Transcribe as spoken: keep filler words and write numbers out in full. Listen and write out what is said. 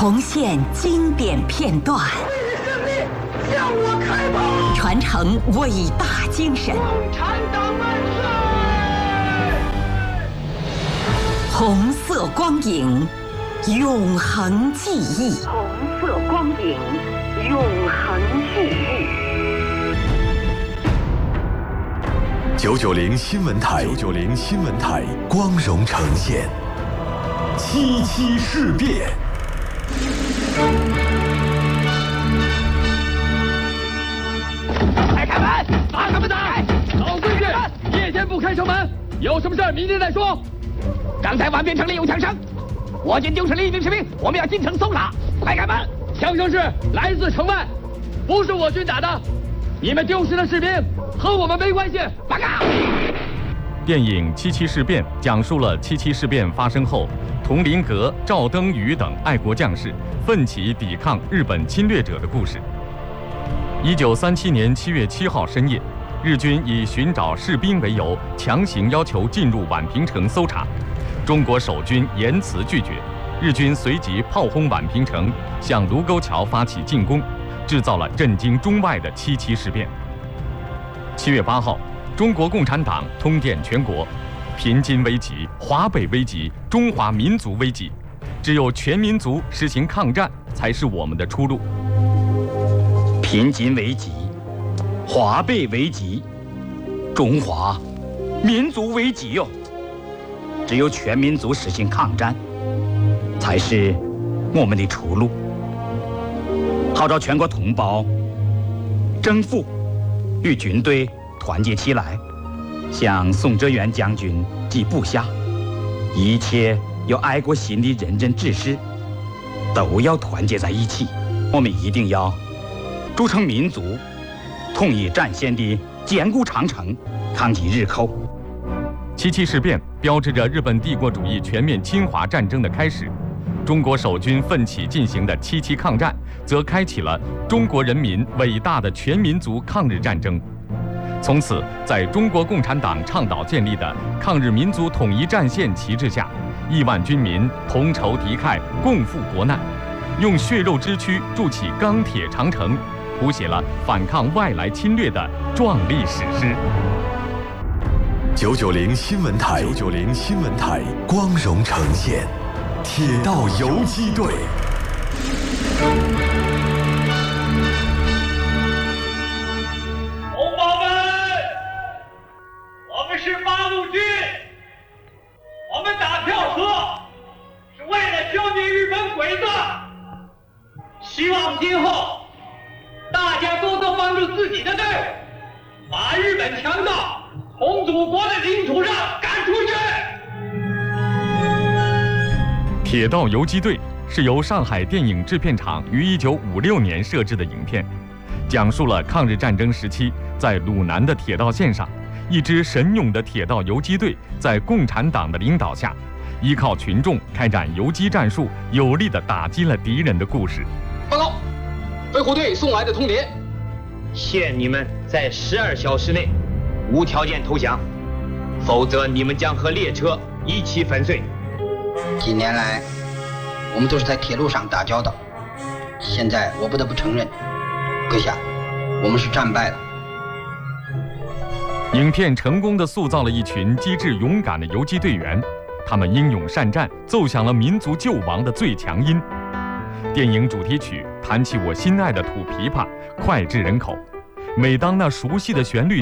重现经典片段， 为了胜利，向我开炮！ 传承伟大精神。 共产党万岁！ 红色光影，永恒记忆。 红色光影，永恒记忆。 九九零新闻台，九九零新闻台光荣呈现七七事变。 开开门，把他们打！老规矩，夜间不开城门，有什么事明天再说。刚才万变城里有枪声，我军丢失了一名士兵，我们要进城搜查。快开门！枪声是来自城外，不是我军打的。你们丢失的士兵和我们没关系。报告。 电影《七七事变》讲述了七七事变发生后，佟麟阁、赵登禹等爱国将士奋起抵抗日本侵略者的故事。一九三七年七月七号深夜，日军以寻找士兵为由，强行要求进入宛平城搜查。中国守军严词拒绝，日军随即炮轰宛平城，向卢沟桥发起进攻，制造了震惊中外的七七事变。七月八号，中国共产党通电全国：平津危急，华北危急，中华民族危急，只有全民族实行抗战，才是我们的出路。 平津危急，华北危急，中华民族危急哟！只有全民族实行抗战，才是我们的出路。号召全国同胞、政府与军队团结起来，向宋哲元将军及部下一切有爱国心的仁人志士都要团结在一起。我们一定要筑成民族统一战线的坚固长城，抗击日寇。 七七事变标志着日本帝国主义全面侵华战争的开始，中国守军奋起进行的七七抗战，则开启了中国人民伟大的全民族抗日战争。从此，在中国共产党倡导建立的抗日民族统一战线旗帜下，亿万军民同仇敌忾，共赴国难，用血肉之躯筑起钢铁长城，谱写了反抗外来侵略的壮丽史诗。 九九零新闻台，九九零新闻台光荣呈现铁道游击队。 同胞们，我们是八路军，我们打票车是为了消灭日本鬼子。希望今后大家多多帮助自己的队伍，把日本强盗从祖国的领土上赶出去。 铁道游击队是由上海电影制片厂于一九五六年设置的影片，讲述了抗日战争时期在鲁南的铁道线上，一支神勇的铁道游击队在共产党的领导下，依靠群众开展游击战术，有力地打击了敌人的故事。 报告，飞虎队送来的通牒， 限你们在十二小时内无条件投降，否则你们将和列车一起粉碎。 几年来，我们都是在铁路上打交道，现在我不得不承认，阁下，我们是战败了。 影片成功地塑造了一群机智勇敢的游击队员，他们英勇善战，奏响了民族救亡的最强音。电影主题曲弹起我心爱的土琵琶，脍炙人口。每当那熟悉的旋律